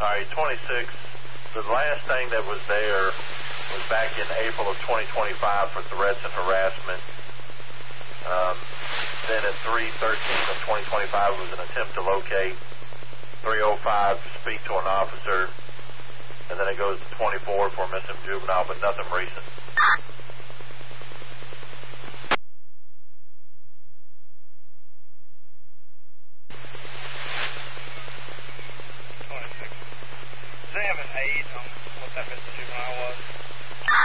All right, 26. The last thing that was there was back in April of 2025 for threats and harassment. Then at 3/13 of 2025 was an attempt to locate. 3:05 to speak to an officer. And then it goes to 24 for missing juvenile, but nothing recent. Does they have an age on what that missing juvenile was?